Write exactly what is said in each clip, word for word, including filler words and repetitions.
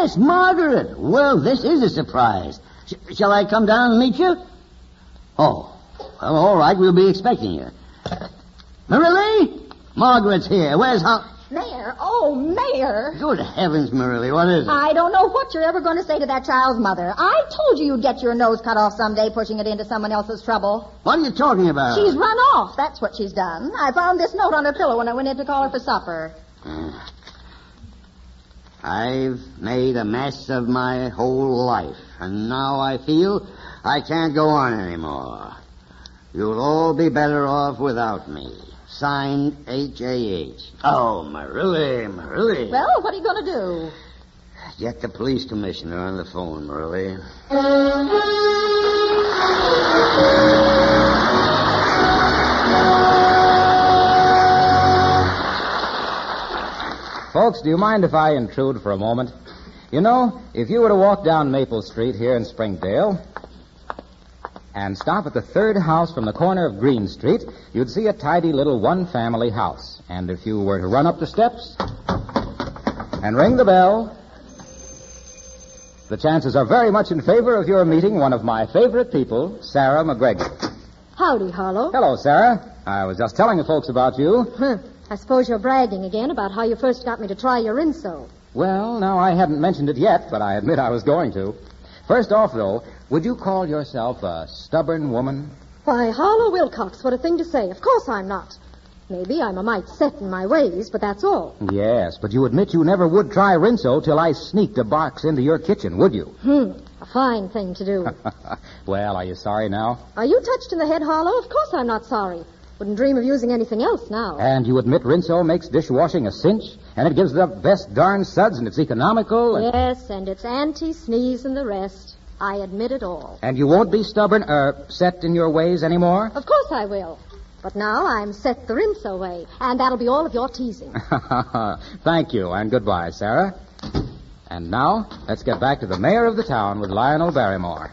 Yes, Margaret. Well, this is a surprise. Sh- shall I come down and meet you? Oh, well, all right. We'll be expecting you. Marillie? Margaret's here. Where's Hol... Mayor? Oh, Mayor. Good heavens, Marillie, what is it? I don't know what you're ever going to say to that child's mother. I told you you'd get your nose cut off someday pushing it into someone else's trouble. What are you talking about? She's run off. That's what she's done. I found this note on her pillow when I went in to call her for supper. Uh, I've made a mess of my whole life, and now I feel I can't go on anymore. You'll all be better off without me. Signed, H A H. Oh, Marillie, Marillie. Well, what are you going to do? Get the police commissioner on the phone, Marillie. Folks, do you mind if I intrude for a moment? You know, if you were to walk down Maple Street here in Springdale and stop at the third house from the corner of Green Street, you'd see a tidy little one-family house. And if you were to run up the steps and ring the bell, the chances are very much in favor of your meeting one of my favorite people, Sarah McGregor. Howdy, Harlow. Hello, Sarah. I was just telling the folks about you. Huh. I suppose you're bragging again about how you first got me to try your Rinso. Well, no, I hadn't mentioned it yet, but I admit I was going to. First off, though, would you call yourself a stubborn woman? Why, Harlow Wilcox, what a thing to say. Of course I'm not. Maybe I'm a mite set in my ways, but that's all. Yes, but you admit you never would try Rinso till I sneaked a box into your kitchen, would you? Hmm, a fine thing to do. Well, are you sorry now? Are you touched in the head, Harlow? Of course I'm not sorry. Wouldn't dream of using anything else now. And you admit Rinso makes dishwashing a cinch, and it gives the best darn suds, and it's economical? And... Yes, and it's anti-sneeze and the rest. I admit it all. And you won't be stubborn, er, set in your ways anymore? Of course I will. But now I'm set the Rinso way, and that'll be all of your teasing. Thank you, and goodbye, Sarah. And now, let's get back to the mayor of the town with Lionel Barrymore.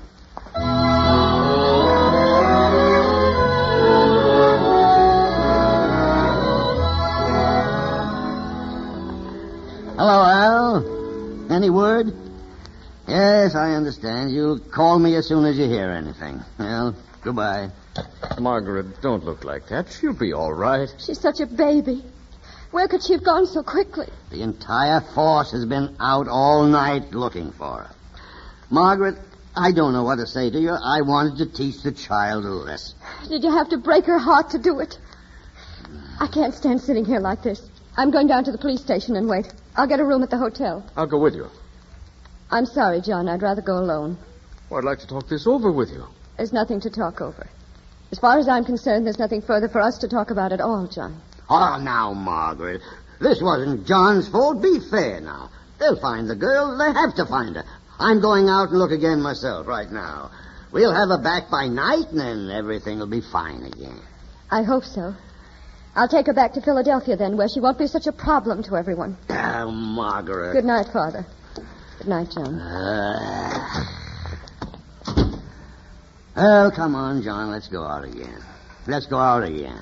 Hello, Al. Any word? Yes, I understand. You'll call me as soon as you hear anything. Well, goodbye. Margaret, don't look like that. She'll be all right. She's such a baby. Where could she have gone so quickly? The entire force has been out all night looking for her. Margaret, I don't know what to say to you. I wanted to teach the child a lesson. Did you have to break her heart to do it? I can't stand sitting here like this. I'm going down to the police station and wait. I'll get a room at the hotel. I'll go with you. I'm sorry, John. I'd rather go alone. Well, I'd like to talk this over with you. There's nothing to talk over. As far as I'm concerned, there's nothing further for us to talk about at all, John. Oh, now, Margaret. This wasn't John's fault. Be fair now. They'll find the girl. They have to find her. I'm going out and look again myself right now. We'll have her back by night, and then everything will be fine again. I hope so. I'll take her back to Philadelphia then, where she won't be such a problem to everyone. Oh, Margaret. Good night, Father. Good night, John. Uh... Well, come on, John. Let's go out again. Let's go out again.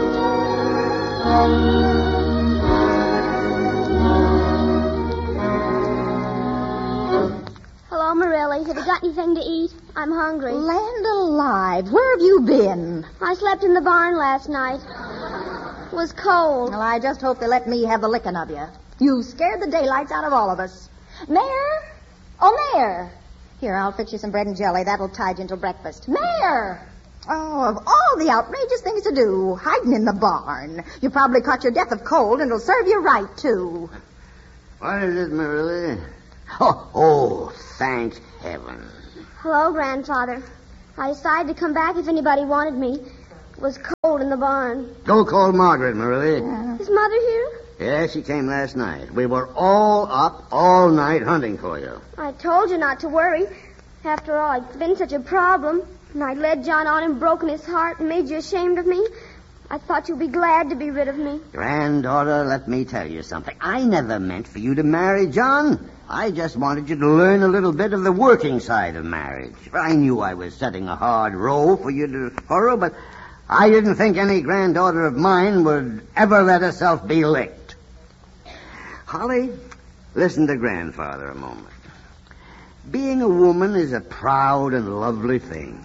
Hello, Marillie. Have you got anything to eat? I'm hungry. Land alive. Where have you been? I slept in the barn last night. It was cold. Well, I just hope they let me have the licking of you. You scared the daylights out of all of us. Mayor? Oh, Mayor. Here, I'll fix you some bread and jelly. That'll tide you until breakfast. Mayor! Oh, of all the outrageous things to do, hiding in the barn. You probably caught your death of cold, and it'll serve you right, too. What is it, Marillie? Oh, oh, thank heaven. Hello, Grandfather. I decided to come back if anybody wanted me. It was cold in the barn. Go call Margaret, Marillie. Yeah. Is Mother here? Yeah, she came last night. We were all up all night hunting for you. I told you not to worry. After all, it's been such a problem. And I led John on and broken his heart and made you ashamed of me. I thought you'd be glad to be rid of me. Granddaughter, let me tell you something. I never meant for you to marry John. I just wanted you to learn a little bit of the working side of marriage. I knew I was setting a hard row for you to follow, but I didn't think any granddaughter of mine would ever let herself be licked. Holly, Listen to Grandfather a moment. Being a woman is a proud and lovely thing.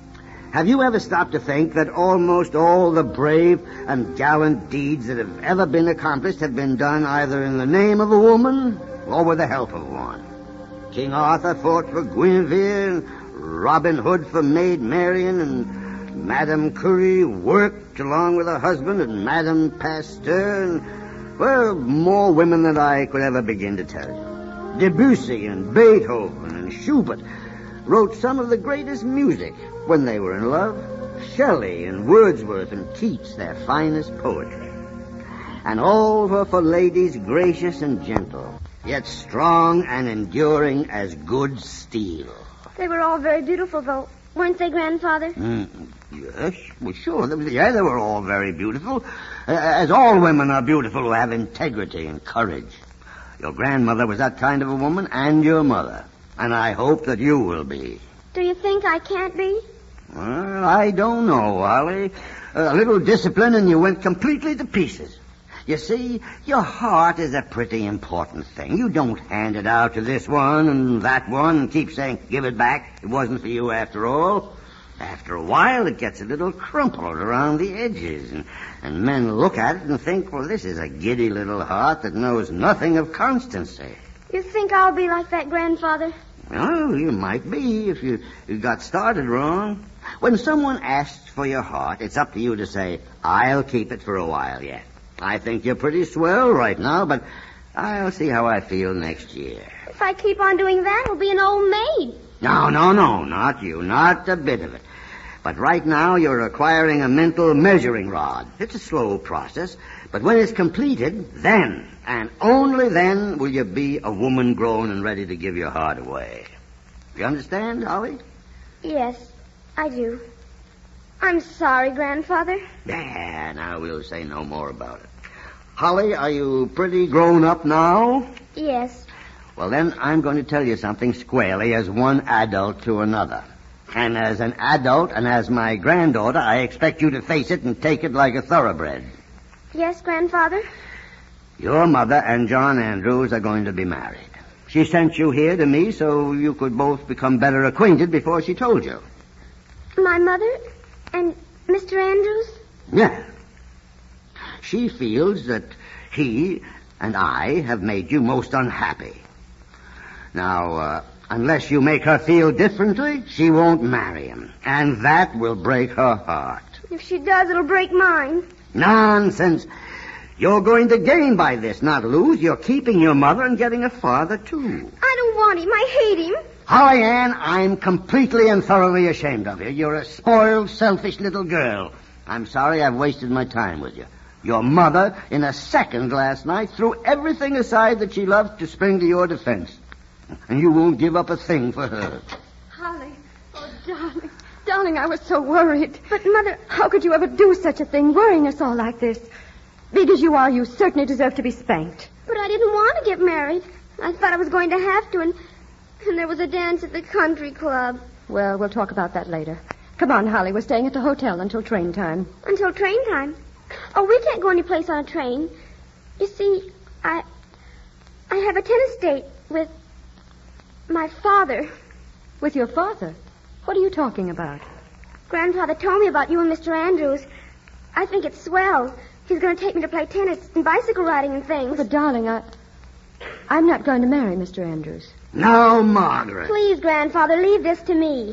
Have you ever stopped to think that almost all the brave and gallant deeds that have ever been accomplished have been done either in the name of a woman or with the help of one? King Arthur fought for Guinevere, and Robin Hood for Maid Marian, and Madame Curie worked along with her husband, and Madame Pasteur, and, well, more women than I could ever begin to tell you. Debussy and Beethoven and Schubert wrote some of the greatest music when they were in love. Shelley and Wordsworth and Keats, their finest poetry. And all were for ladies gracious and gentle, yet strong and enduring as good steel. They were all very beautiful, though, weren't they, Grandfather? Mm, yes, well, sure. Yeah, they were all very beautiful, uh, as all women are beautiful who have integrity and courage. Your grandmother was that kind of a woman, and your mother. And I hope that you will be. Do you think I can't be? Well, I don't know, Holly. A little discipline and you went completely to pieces. You see, your heart is a pretty important thing. You don't hand it out to this one and that one and keep saying, give it back. It wasn't for you after all. After a while, it gets a little crumpled around the edges, and, and men look at it and think, well, this is a giddy little heart that knows nothing of constancy. You think I'll be like that, Grandfather? Well, you might be if you, you got started wrong. When someone asks for your heart, it's up to you to say, I'll keep it for a while yet. I think you're pretty swell right now, but I'll see how I feel next year. If I keep on doing that, I'll be an old maid. No, no, no, not you. Not a bit of it. But right now, you're acquiring a mental measuring rod. It's a slow process, but when it's completed, then, and only then, will you be a woman grown and ready to give your heart away. You understand, Holly? Yes, I do. I'm sorry, Grandfather. Yeah, now we'll say no more about it. Holly, are you pretty grown up now? Yes. Well, then I'm going to tell you something squarely as one adult to another. And as an adult and as my granddaughter, I expect you to face it and take it like a thoroughbred. Yes, Grandfather? Your mother and John Andrews are going to be married. She sent you here to me so you could both become better acquainted before she told you. My mother and Mister Andrews? Yeah. She feels that he and I have made you most unhappy. Now, uh, unless you make her feel differently, she won't marry him. And that will break her heart. If she does, it'll break mine. Nonsense. You're going to gain by this, not lose. You're keeping your mother and getting a father, too. I don't want him. I hate him. Holly Ann, I'm completely and thoroughly ashamed of you. You're a spoiled, selfish little girl. I'm sorry I've wasted my time with you. Your mother, in a second last night, threw everything aside that she loved to spring to your defense. And you won't give up a thing for her. Holly, oh, darling. Darling, I was so worried. But, Mother... How could you ever do such a thing, worrying us all like this? Big as you are, you certainly deserve to be spanked. But I didn't want to get married. I thought I was going to have to, and, and there was a dance at the country club. Well, we'll talk about that later. Come on, Holly, we're staying at the hotel until train time. Until train time? Oh, we can't go any place on a train. You see, I... I have a tennis date with... my father. With your father? What are you talking about? Grandfather told me about you and Mister Andrews. I think it's swell. He's going to take me to play tennis and bicycle riding and things. But, darling, I... I'm not going to marry Mister Andrews. No, Margaret. Please, Grandfather, leave this to me.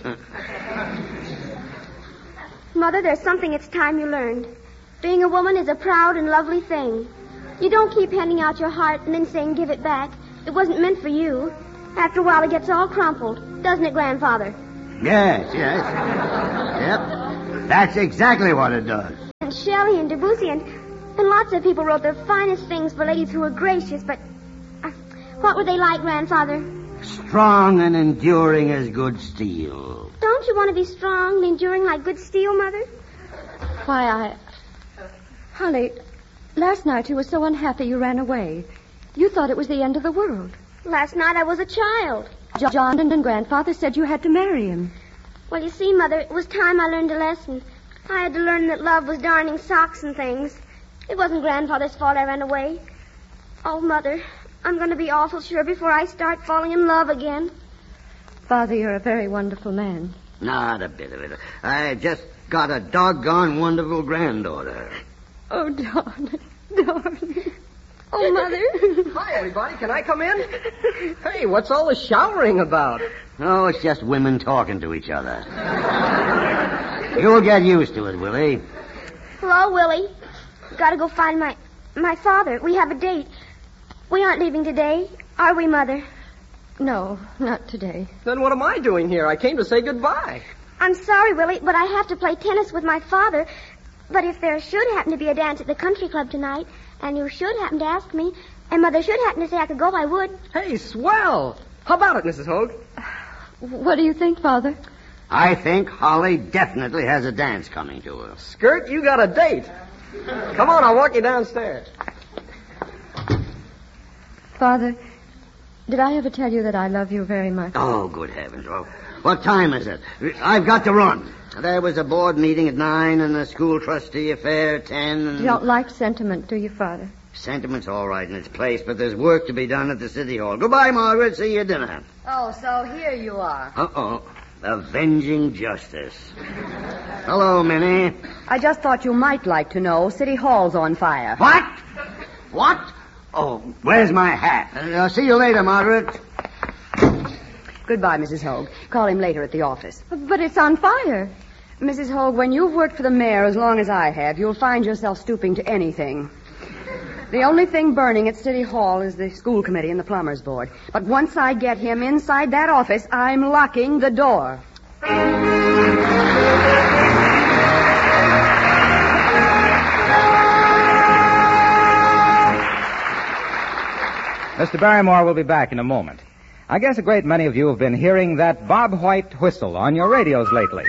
Mother, there's something it's time you learned. Being a woman is a proud and lovely thing. You don't keep handing out your heart and then saying give it back. It wasn't meant for you. After a while, it gets all crumpled. Doesn't it, Grandfather? Yes, yes. Yep. That's exactly what it does. And Shelley and Debussy and, and lots of people wrote the finest things for ladies who were gracious, but uh, what were they like, Grandfather? Strong and enduring as good steel. Don't you want to be strong and enduring like good steel, Mother? Why, I... Holly, last night you were so unhappy you ran away. You thought it was the end of the world. Last night I was a child. John and Grandfather said you had to marry him. Well, you see, Mother, it was time I learned a lesson. I had to learn that love was darning socks and things. It wasn't Grandfather's fault I ran away. Oh, Mother, I'm going to be awful sure before I start falling in love again. Father, you're a very wonderful man. Not a bit of it. I just got a doggone wonderful granddaughter. Oh, darling, darling. Oh, Mother. Hi, everybody. Can I come in? Hey, what's all the showering about? Oh, it's just women talking to each other. You'll get used to it, Willie. Hello, Willie. Gotta go find my my father. We have a date. We aren't leaving today, are we, Mother? No, not today. Then what am I doing here? I came to say goodbye. I'm sorry, Willie, but I have to play tennis with my father. But if there should happen to be a dance at the country club tonight, and you should happen to ask me, and Mother should happen to say I could go, I would. Hey, swell. How about it, Missus Hogue? What do you think, Father? I think Holly definitely has a dance coming to her. Skirt, you got a date. Come on, I'll walk you downstairs. Father, did I ever tell you that I love you very much? Oh, good heavens. Oh, what time is it? I've got to run. There was a board meeting at nine and a school trustee affair at ten. And... You don't like sentiment, do you, Father? Sentiment's all right in its place, but there's work to be done at the city hall. Goodbye, Margaret. See you at dinner. Oh, so here you are. Uh-oh. Avenging justice. Hello, Minnie. I just thought you might like to know City Hall's on fire. What? What? Oh, where's my hat? Uh, I'll see you later, Margaret. Goodbye, Missus Hogue. Call him later at the office. But it's on fire. Missus Hogue, when you've worked for the mayor as long as I have, you'll find yourself stooping to anything. The only thing burning at City Hall is the school committee and the plumbers board. But once I get him inside that office, I'm locking the door. Mister Barrymore will be back in a moment. I guess a great many of you have been hearing that Bob White whistle on your radios lately.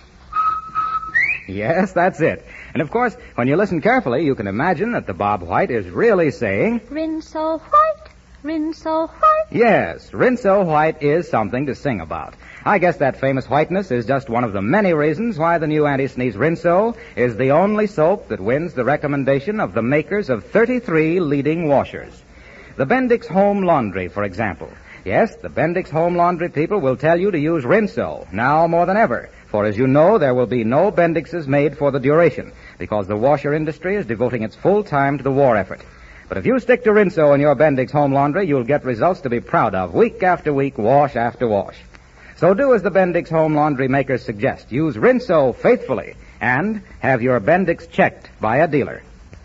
Yes, that's it. And of course, when you listen carefully, you can imagine that the Bob White is really saying... Rinso White, Rinso White. Yes, Rinso White is something to sing about. I guess that famous whiteness is just one of the many reasons why the new anti-sneeze Rinso is the only soap that wins the recommendation of the makers of thirty-three leading washers. The Bendix Home Laundry, for example. Yes, the Bendix Home Laundry people will tell you to use Rinso, now more than ever. For as you know, there will be no Bendixes made for the duration, because the washer industry is devoting its full time to the war effort. But if you stick to Rinso in your Bendix Home Laundry, you'll get results to be proud of, week after week, wash after wash. So do as the Bendix Home Laundry makers suggest. Use Rinso faithfully, and have your Bendix checked by a dealer.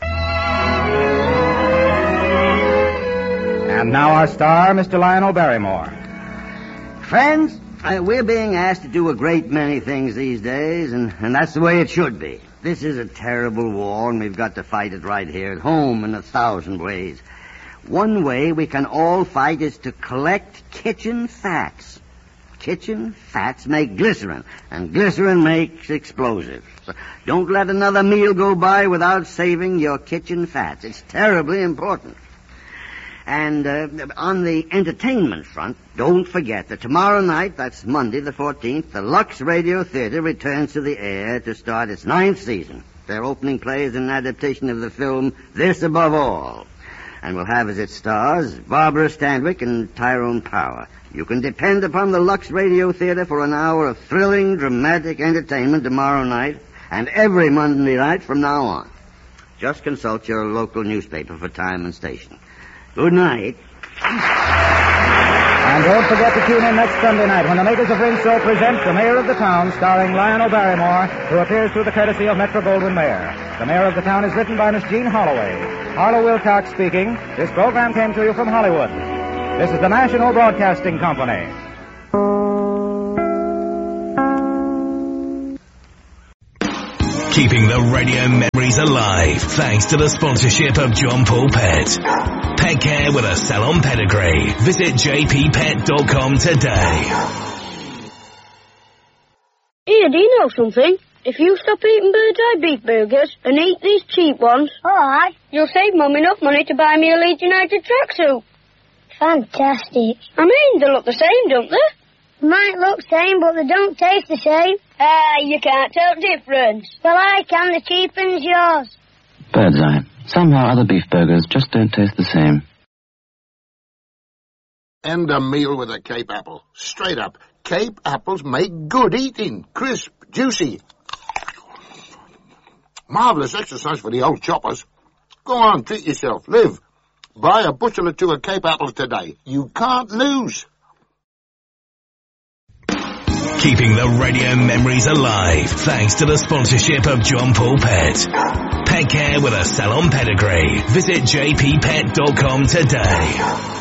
And now our star, Mister Lionel Barrymore. Friends, uh, we're being asked to do a great many things these days, and, and that's the way it should be. This is a terrible war, and we've got to fight it right here at home in a thousand ways. One way we can all fight is to collect kitchen fats. Kitchen fats make glycerin, and glycerin makes explosives. So don't let another meal go by without saving your kitchen fats. It's terribly important. And uh, on the entertainment front, don't forget that tomorrow night, that's Monday the fourteenth, the Lux Radio Theater returns to the air to start its ninth season. Their opening play is an adaptation of the film This Above All, and will have as its stars Barbara Stanwyck and Tyrone Power. You can depend upon the Lux Radio Theater for an hour of thrilling, dramatic entertainment tomorrow night and every Monday night from now on. Just consult your local newspaper for time and station. Good night. And don't forget to tune in next Sunday night when the makers of Rinso present The Mayor of the Town, starring Lionel Barrymore, who appears through the courtesy of Metro-Goldwyn-Mayer. The Mayor of the Town is written by Miss Jean Holloway. Harlow Wilcox speaking. This program came to you from Hollywood. This is the National Broadcasting Company. Keeping the radio memories alive thanks to the sponsorship of John Paul Pet. Pet care with a salon pedigree. Visit j p pet dot com today. Here, do you know something? If you stop eating Bird's Eye beef burgers and eat these cheap ones, Alright. you'll save Mum enough money to buy me a Leeds United tracksuit. Fantastic. I mean, they look the same, don't they? Might look same, but they don't taste the same. Ah, you can't tell difference. Well, I can. The cheap one's yours. Bird's Eye. Somehow other beef burgers just don't taste the same. And a meal with a Cape apple. Straight up. Cape apples make good eating. Crisp, juicy. Marvelous exercise for the old choppers. Go on, treat yourself. Live. Buy a bushel or two of Cape apples today. You can't lose. Keeping the radio memories alive thanks to the sponsorship of John Paul Pet. Pet care with a salon pedigree. Visit j p pet dot com today.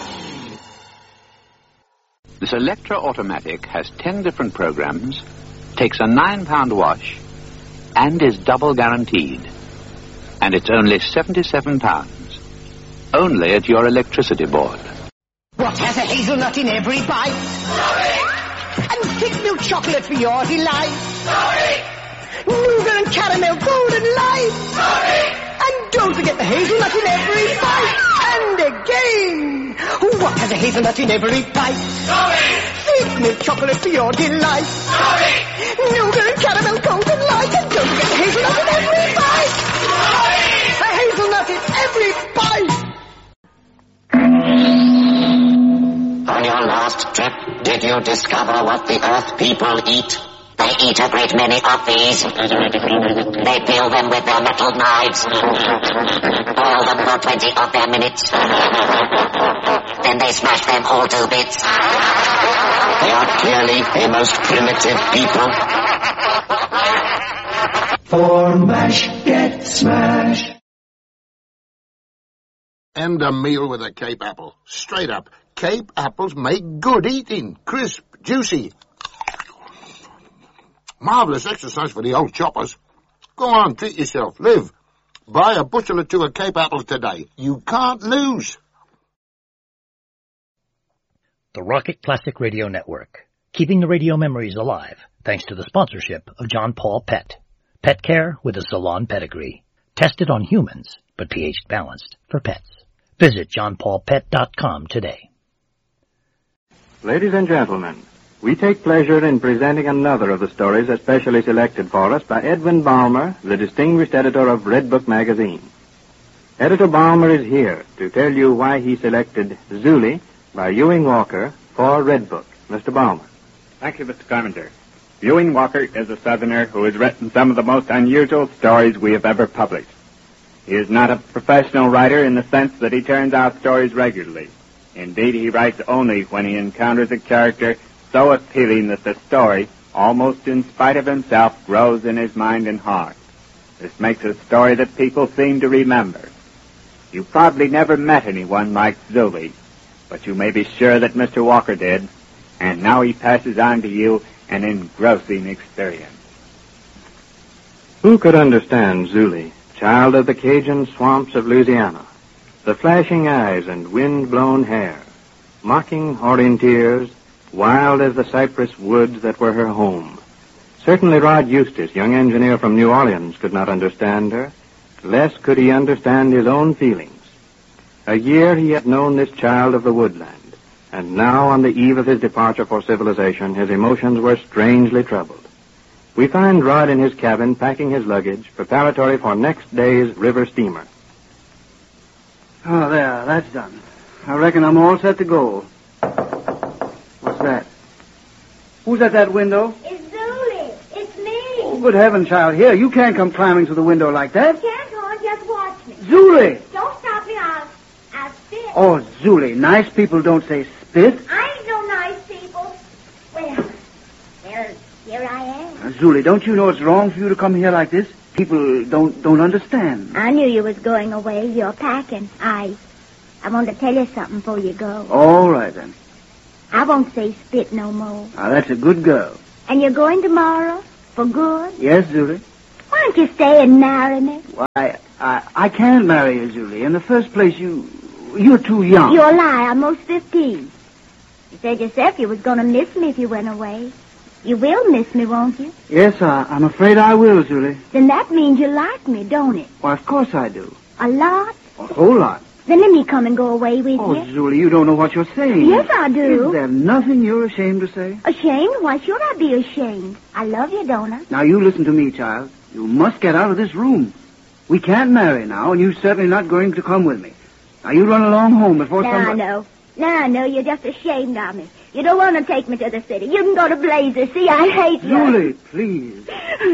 The Selectra Automatic has ten different programs, takes a nine pound wash, and is double guaranteed. And it's only seventy-seven pounds. Only at your electricity board. What has a hazelnut in every bite? Sorry! And thick milk chocolate for your delight. Sorry! Nougat and caramel golden light. Sorry! And don't forget the hazelnut in every bite. And again, what has a hazelnut in every bite? Sorry! Thick milk chocolate for your delight. Sorry! Nougat and caramel golden light. And don't forget the hazelnut in every bite. Sorry! A hazelnut in every bite. On your last trip, did you discover what the Earth people eat? They eat a great many of these. They peel them with their metal knives. Boil them for twenty of their minutes. Then they smash them all to bits. They are clearly a most primitive people. For mash, get smash. And a meal with a Cape apple. Straight up. Cape apples make good eating. Crisp, juicy. Marvelous exercise for the old choppers. Go on, treat yourself. Live. Buy a bushel or two of Cape apples today. You can't lose. The Rocket Classic Radio Network. Keeping the radio memories alive thanks to the sponsorship of John Paul Pet. Pet care with a salon pedigree. Tested on humans, but pH balanced for pets. Visit john paul pet dot com today. Ladies and gentlemen, we take pleasure in presenting another of the stories especially selected for us by Edwin Balmer, the distinguished editor of Red Book magazine. Editor Balmer is here to tell you why he selected Zuli by Ewing Walker for Red Book. Mister Balmer. Thank you, Mister Carpenter. Ewing Walker is a Southerner who has written some of the most unusual stories we have ever published. He is not a professional writer in the sense that he turns out stories regularly. Indeed, he writes only when he encounters a character so appealing that the story, almost in spite of himself, grows in his mind and heart. This makes a story that people seem to remember. You probably never met anyone like Zuli, but you may be sure that Mister Walker did, and now he passes on to you an engrossing experience. Who could understand Zuli, child of the Cajun swamps of Louisiana? The flashing eyes and wind-blown hair, mocking orienteers, wild as the cypress woods that were her home. Certainly Rod Eustace, young engineer from New Orleans, could not understand her. Less could he understand his own feelings. A year he had known this child of the woodland, and now on the eve of his departure for civilization, his emotions were strangely troubled. We find Rod in his cabin packing his luggage, preparatory for next day's river steamer. Oh, there, that's done. I reckon I'm all set to go. What's that? Who's at that window? It's Zuli. It's me. Oh, good heavens, child. Here, you can't come climbing through the window like that. Can't go on, just watch me. Zuli! Don't stop me, I'll, I'll spit. Oh, Zuli, nice people don't say spit. I ain't no nice people. Well, well, here I am. Uh, Zuli, don't you know it's wrong for you to come here like this? People don't don't understand. I knew you was going away. You're packing. I, I want to tell you something before you go. All right, then. I won't say spit no more. Now, that's a good girl. And you're going tomorrow? For good? Yes, Zuli. Why don't you stay and marry me? Why, I, I can't marry you, Zuli. In the first place, you, you're too young. You're a lie. I'm most fifteen. You said yourself you was going to miss me if you went away. You will miss me, won't you? Yes, I, I'm afraid I will, Zuli. Then that means you like me, don't it? Why, of course I do. A lot? A whole lot. Then let me come and go away with Oh, you. Zuli, you don't know what you're saying. Yes, I do. Is there nothing you're ashamed to say? Ashamed? Why should I be ashamed? I love you, don't I? Now, you listen to me, child. You must get out of this room. We can't marry now, and you're certainly not going to come with me. Now, you run along home before now, somebody... no. Now I know you're just ashamed of me. You don't want to take me to the city. You can go to Blazer. See, I hate you. Julie, please.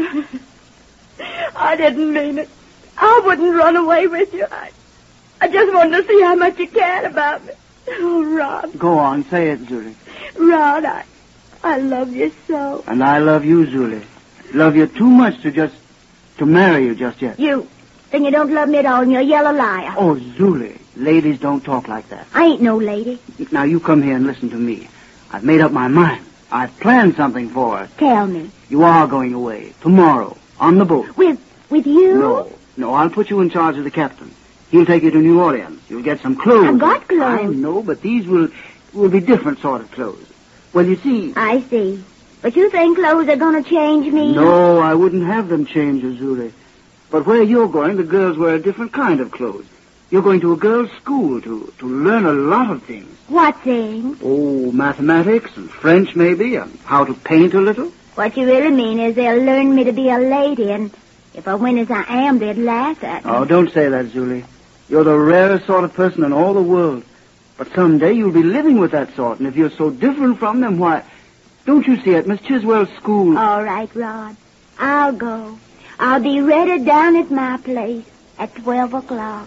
I didn't mean it. I wouldn't run away with you. I, I just wanted to see how much you cared about me. Oh, Rod. Go on, say it, Julie. Rod, I, I love you so. And I love you, Julie. Love you too much to just, to marry you just yet. You, then you don't love me at all and you're a yellow liar. Oh, Julie, ladies don't talk like that. I ain't no lady. Now, you come here and listen to me. I've made up my mind. I've planned something for us. Tell me. You are going away, tomorrow, on the boat. With, with you? No, no, I'll put you in charge of the captain. He'll take you to New Orleans. You'll get some clothes. I've got clothes. I know, but these will, will be different sort of clothes. Well, you see... I see. But you think clothes are going to change me? No, I wouldn't have them change, Azuli. But where you're going, the girls wear a different kind of clothes. You're going to a girls' school to, to learn a lot of things. What things? Oh, mathematics and French, maybe, and how to paint a little. What you really mean is they'll learn me to be a lady, and if I win as I am, they'd laugh at me. Oh, don't say that, Zuli. You're the rarest sort of person in all the world. But someday you'll be living with that sort, and if you're so different from them, why... Don't you see at Miss Chiswell's school... All right, Rod. I'll go. I'll be ready down at my place at twelve o'clock.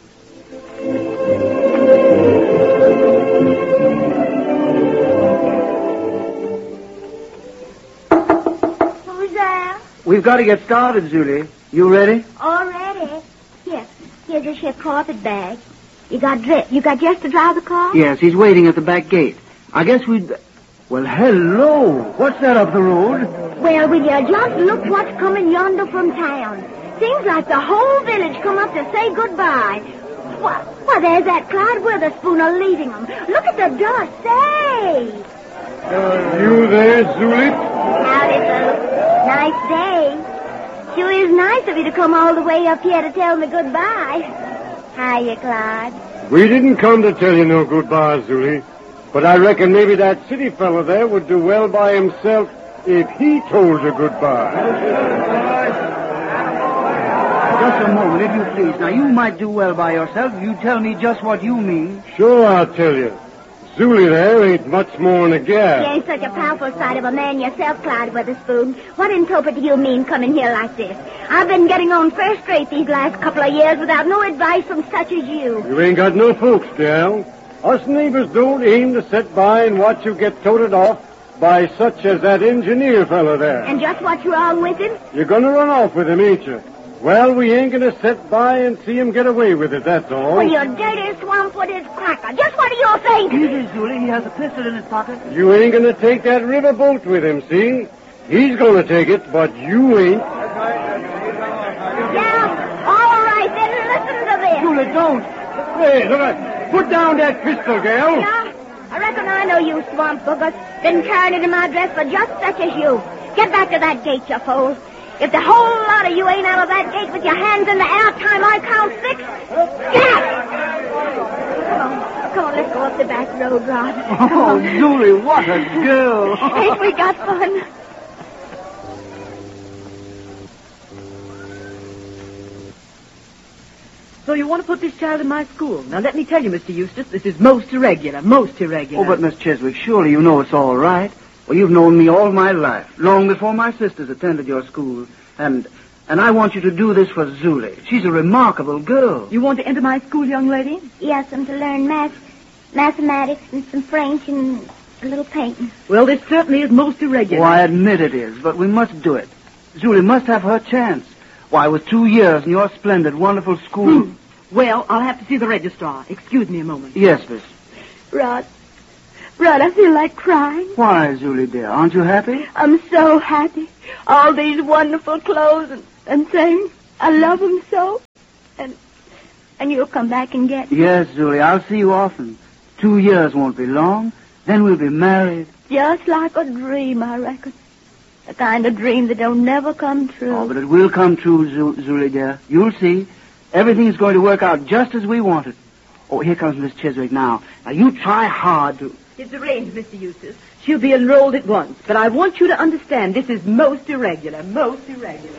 Who's there? We've got to get started, Zuli. You ready? All ready. Here. Here's a ship carpet bag. You got dri- You got just to drive the car? Yes, he's waiting at the back gate. I guess we'd... Well, hello. What's that up the road? Well, will you just look what's coming yonder from town? Seems like the whole village come up to say goodbye. Why, why there's that Clyde Witherspoon a leading them. Look at the dust. Say! Uh, you there, Zulip? Howdy, fellas. Nice day. Sure is nice of you to come all the way up here to tell me goodbye. Hiya, Clyde. We didn't come to tell you no goodbye, Zuli. But I reckon maybe that city fellow there would do well by himself if he told you goodbye. Just a moment, if you please. Now, you might do well by yourself if you tell me just what you mean. Sure, I'll tell you. Zuli there ain't much more than a gal. You ain't such a powerful sight of a man yourself, Clyde Witherspoon. What interpret do you mean coming here like this? I've been getting on first rate these last couple of years without no advice from such as you. You ain't got no folks, gal. Us neighbors don't aim to sit by and watch you get toted off by such as that engineer fellow there. And just what's wrong with him? You're going to run off with him, ain't you? Well, we ain't going to sit by and see him get away with it, that's all. Well, you dirty swamp-footed cracker. Just what do you think? Easy, Julie. He has a pistol in his pocket. You ain't going to take that river boat with him, see? He's going to take it, but you ain't. Yeah, all right, then listen to this. Julie, don't. Hey, look at... Put down that pistol, gal. Yeah, I reckon I know you, swamp boogers. Been carrying it in my dress for just such as you. Get back to that gate, you fool. If the whole lot of you ain't out of that gate with your hands in the air time I count six, get out! Come on, come on, let's go up the back road, Rod. Oh, Julie, what a girl. Ain't we got fun? So you want to put this child in my school. Now, let me tell you, Mister Eustace, this is most irregular, most irregular. Oh, but Miss Chiswick, surely you know it's all right. Well, you've known me all my life, long before my sisters attended your school. And and I want you to do this for Zuli. She's a remarkable girl. You want to enter my school, young lady? Yes, I'm to learn math, mathematics and some French and a little painting. Well, this certainly is most irregular. Oh, I admit it is, but we must do it. Zuli must have her chance. Why, with two years in your splendid, wonderful school... Hmm. Well, I'll have to see the registrar. Excuse me a moment. Yes, miss. Rod. Rod, I feel like crying. Why, Zuli, dear? Aren't you happy? I'm so happy. All these wonderful clothes and, and things. I love them so. And and you'll come back and get me. Yes, Zuli, I'll see you often. Two years won't be long. Then we'll be married. Just like a dream, I reckon. The kind of dream that don't never come true. Oh, but it will come true, Zuli, dear. You'll see. Everything's going to work out just as we want it. Oh, here comes Miss Chiswick now. Now, you try hard to... It's arranged, Mister Eustace. She'll be enrolled at once. But I want you to understand this is most irregular, most irregular.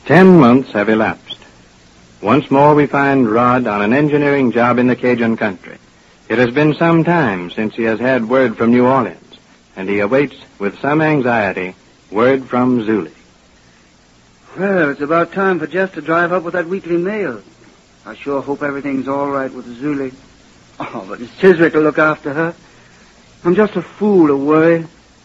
Ten months have elapsed. Once more we find Rod on an engineering job in the Cajun country. It has been some time since he has had word from New Orleans, and he awaits with some anxiety word from Zuli. Well, it's about time for Jess to drive up with that weekly mail. I sure hope everything's all right with Zuli. Oh, but it's Chiswick to look after her. I'm just a fool to worry.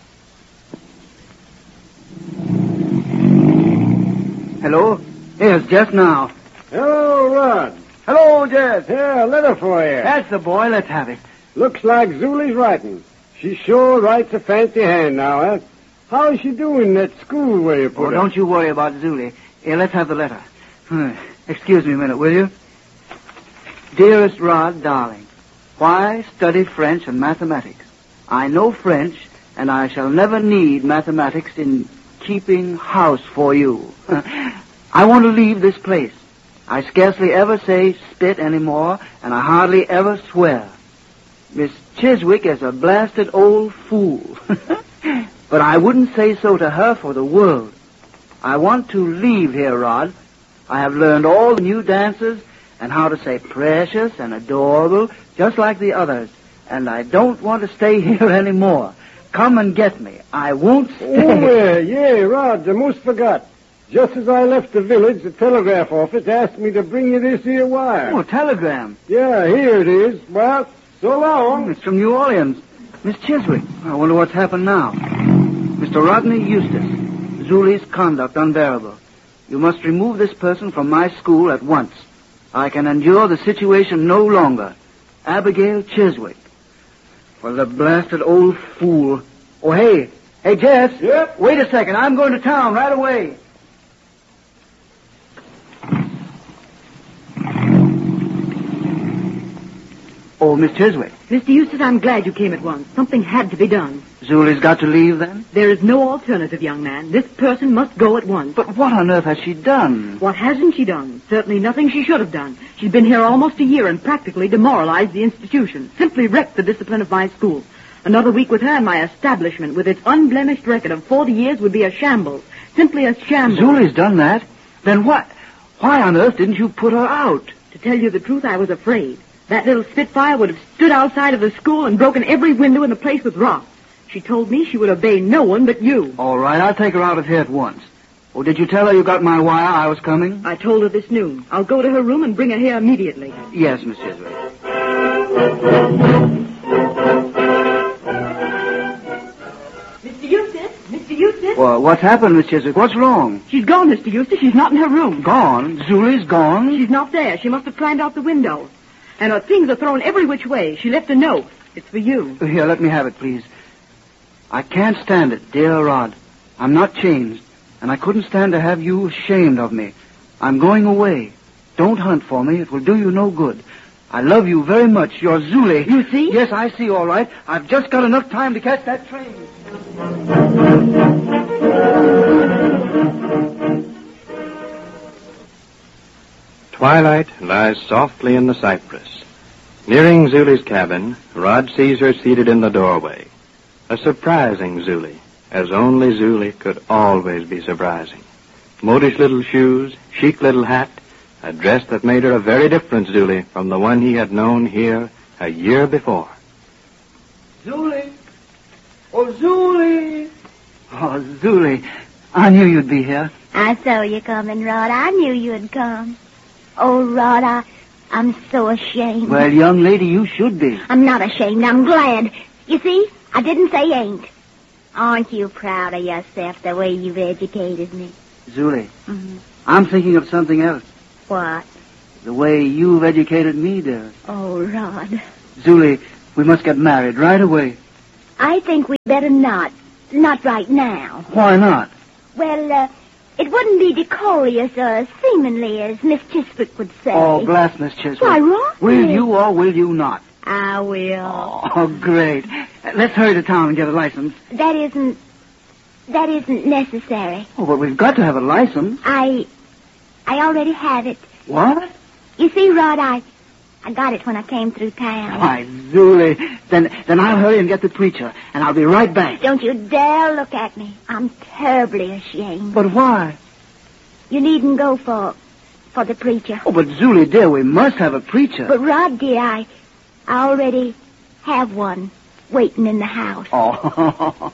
Hello? Here's Jess now. Hello, Rod. Hello, Jess. Here, a letter for you. That's the boy. Let's have it. Looks like Zuli's writing. She sure writes a fancy hand now, eh? How is she doing at school where you put Oh, her? don't you worry about Zuli. Here, let's have the letter. Uh, Excuse me a minute, will you? Dearest Rod, darling, why study French and mathematics? I know French, and I shall never need mathematics in keeping house for you. I want to leave this place. I scarcely ever say spit anymore, and I hardly ever swear. Miss Chiswick is a blasted old fool. But I wouldn't say so to her for the world. I want to leave here, Rod. I have learned all the new dances and how to say precious and adorable, just like the others. And I don't want to stay here anymore. Come and get me. I won't stay. Oh, yeah, yeah, Rod, I most forgot. Just as I left the village, the telegraph office asked me to bring you this here wire. Oh, a telegram. Yeah, here it is. Well, so long. It's from New Orleans. Miss Chiswick. I wonder what's happened now. Mister Rodney Eustace. Zuli's conduct unbearable. You must remove this person from my school at once. I can endure the situation no longer. Abigail Chiswick. For the blasted old fool. Oh, hey. Hey, Jess. Yep? Wait a second. I'm going to town right away. Oh, Miss Chiswick. Mister Eustace, I'm glad you came at once. Something had to be done. Zuli's got to leave, then? There is no alternative, young man. This person must go at once. But what on earth has she done? What hasn't she done? Certainly nothing she should have done. She's been here almost a year and practically demoralized the institution. Simply wrecked the discipline of my school. Another week with her and my establishment, with its unblemished record of forty years, would be a shambles. Simply a shambles. Zuli's done that? Then what? Why on earth didn't you put her out? To tell you the truth, I was afraid. That little Spitfire would have stood outside of the school and broken every window in the place with rocks. She told me she would obey no one but you. All right, I'll take her out of here at once. Oh, did you tell her you got my wire I was coming? I told her this noon. I'll go to her room and bring her here immediately. Yes, Miss Chiswick. Mister Eustace? Mister Eustace? Well, what's happened, Miss Chiswick? What's wrong? She's gone, Mister Eustace. She's not in her room. Gone? Zuli's gone? She's not there. She must have climbed out the window. And her things are thrown every which way. She left a note. It's for you. Here, let me have it, please. I can't stand it, dear Rod. I'm not changed, and I couldn't stand to have you ashamed of me. I'm going away. Don't hunt for me. It will do you no good. I love you very much. You're Zuli. You see? Yes, I see, all right. I've just got enough time to catch that train. Twilight lies softly in the cypress. Nearing Zuli's cabin, Rod sees her seated in the doorway. A surprising Zuli, as only Zuli could always be surprising. Modish little shoes, chic little hat, a dress that made her a very different Zuli from the one he had known here a year before. Zuli! Oh, Zuli! Oh, Zuli, I knew you'd be here. I saw you coming, Rod. I knew you'd come. Oh, Rod, I, I'm so ashamed. Well, young lady, you should be. I'm not ashamed. I'm glad. You see, I didn't say ain't. Aren't you proud of yourself the way you've educated me? Zuli, Mm-hmm. I'm thinking of something else. What? The way you've educated me, dear. Oh, Rod. Zuli, we must get married right away. I think we'd better not. Not right now. Why not? Well, uh, it wouldn't be decorous or seemingly, as Miss Chiswick would say. Oh, blast, Miss Chiswick. Why, Rod? Will you or will you not? I will. Oh, great. Let's hurry to town and get a license. That isn't... That isn't necessary. Oh, but we've got to have a license. I... I already have it. What? You see, Rod, I... I got it when I came through town. Why, Zuli, then then I'll hurry and get the preacher, and I'll be right back. Don't you dare look at me. I'm terribly ashamed. But why? You needn't go for for the preacher. Oh, but Zuli, dear, we must have a preacher. But, Rod, dear, I, I already have one waiting in the house. Oh,